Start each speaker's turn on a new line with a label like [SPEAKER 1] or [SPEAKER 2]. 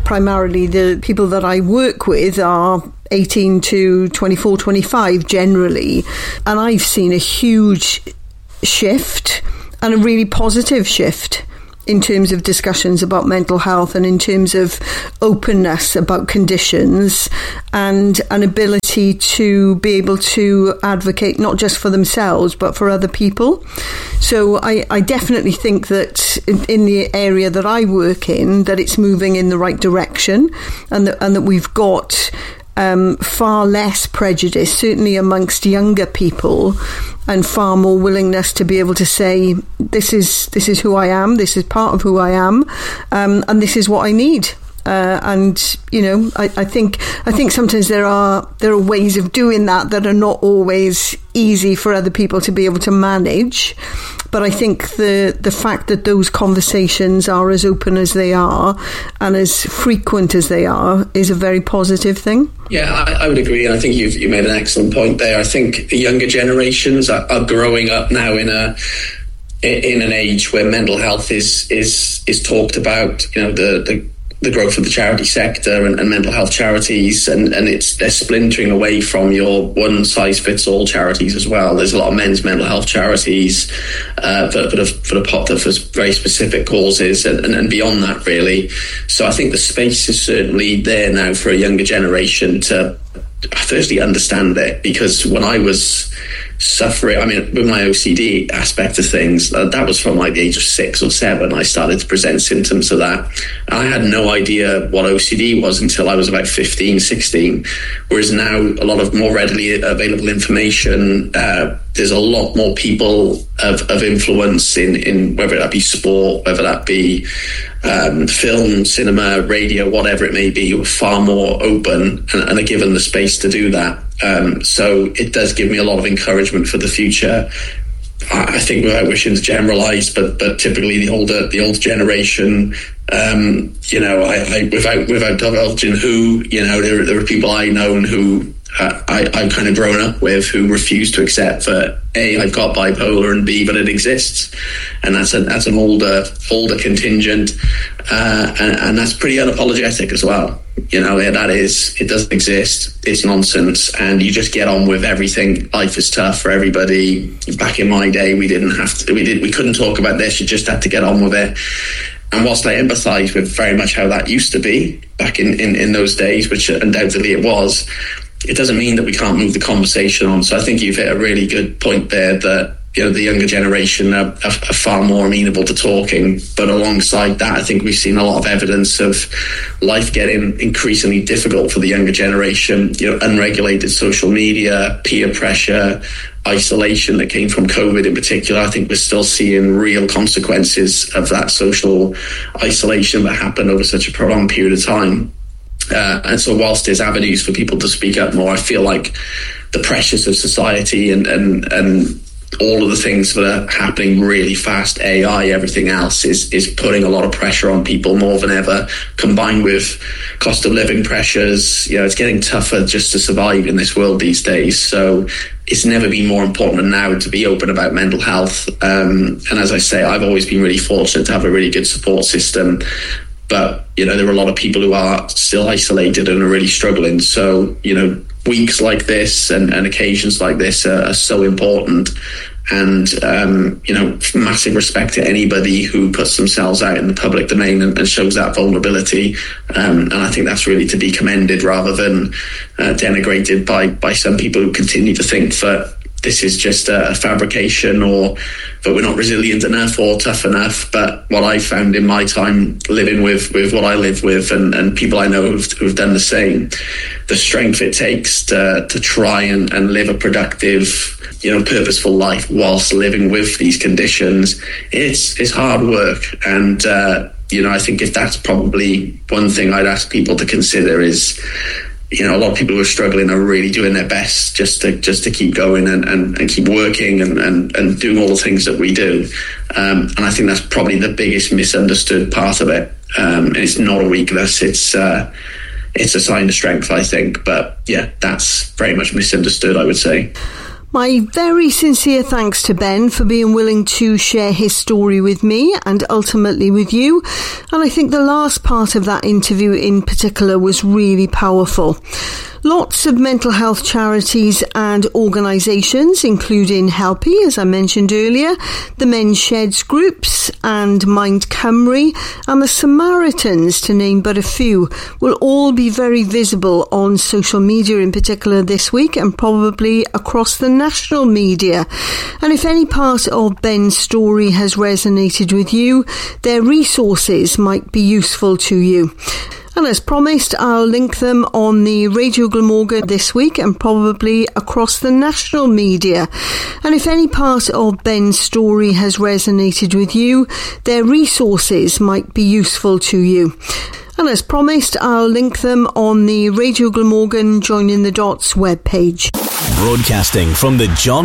[SPEAKER 1] primarily the people that I work with are 18 to 24, 25 generally. And I've seen a huge shift, and a really positive shift, in terms of discussions about mental health and in terms of openness about conditions and an ability to be able to advocate not just for themselves but for other people. So I definitely think that in the area that I work in, that it's moving in the right direction, and that we've got far less prejudice, certainly amongst younger people, and far more willingness to be able to say, this is who I am, this is part of who I am, and this is what I need. And you know, I think sometimes there are ways of doing that are not always easy for other people to be able to manage. But I think the fact that those conversations are as open as they are and as frequent as they are is a very positive thing.
[SPEAKER 2] Yeah, I would agree. And I think you made an excellent point there. I think the younger generations are growing up now in an age where mental health is talked about. You know, the growth of the charity sector and mental health charities, and they're splintering away from your one-size-fits-all charities as well. There's a lot of men's mental health charities that are popped up for very specific causes and beyond that, really. So I think the space is certainly there now for a younger generation to firstly understand it, because when I was suffering, I mean, with my OCD aspect of things, that was from like the age of 6 or 7. I started to present symptoms of that. I had no idea what OCD was until I was about 15, 16. Whereas now, a lot of more readily available information. There's a lot more people of influence in whether that be sport, whether that be film, cinema, radio, whatever it may be, who are far more open and are given the space to do that. So it does give me a lot of encouragement for the future. I think, without wishing to generalise, but typically the older generation, you know, I without divulging who, you know, there are people I know and who I've kind of grown up with who refuse to accept that A, I've got bipolar, and B, that it exists, and that's an older contingent, and that's pretty unapologetic as well. You know, it doesn't exist. It's nonsense, and you just get on with everything. Life is tough for everybody. Back in my day, we couldn't talk about this. You just had to get on with it. And whilst I empathise with very much how that used to be back in those days, which undoubtedly it was, it doesn't mean that we can't move the conversation on. So I think you've hit a really good point there, that, you know, the younger generation are far more amenable to talking. But alongside that, I think we've seen a lot of evidence of life getting increasingly difficult for the younger generation. You know, unregulated social media, peer pressure, isolation that came from COVID in particular. I think we're still seeing real consequences of that social isolation that happened over such a prolonged period of time. And so whilst there's avenues for people to speak up more, I feel like the pressures of society and all of the things that are happening really fast, AI, everything else is putting a lot of pressure on people more than ever, combined with cost of living pressures. You know, it's getting tougher just to survive in this world these days. So it's never been more important than now to be open about mental health. And as I say, I've always been really fortunate to have a really good support system. But, you know, there are a lot of people who are still isolated and are really struggling. So, you know, weeks like this and occasions like this are so important. And, you know, massive respect to anybody who puts themselves out in the public domain and shows that vulnerability. And I think that's really to be commended rather than denigrated by some people who continue to think that this is just a fabrication, or that we're not resilient enough or tough enough. But what I found in my time living with what I live with, and people I know who've done the same, the strength it takes to try and live a productive, you know, purposeful life whilst living with these conditions, it's hard work. And you know, I think if that's probably one thing I'd ask people to consider is, you know, a lot of people who are struggling are really doing their best just to keep going and keep working and doing all the things that we do. And I think that's probably the biggest misunderstood part of it. And it's not a weakness. It's a sign of strength, I think. But yeah, that's very much misunderstood, I would say.
[SPEAKER 1] My very sincere thanks to Ben for being willing to share his story with me and ultimately with you. And I think the last part of that interview in particular was really powerful. Lots of mental health charities and organisations, including Helpy, as I mentioned earlier, the Men's Sheds groups and Mind Cymru and the Samaritans, to name but a few, will all be very visible on social media in particular this week and probably across the national media. And if any part of Ben's story has resonated with you, their resources might be useful to you. And as promised, I'll link them on the Radio Glamorgan this week and probably across the national media. And if any part of Ben's story has resonated with you, their resources might be useful to you. And as promised, I'll link them on the Radio Glamorgan Joining the Dots webpage.
[SPEAKER 3] Broadcasting from the John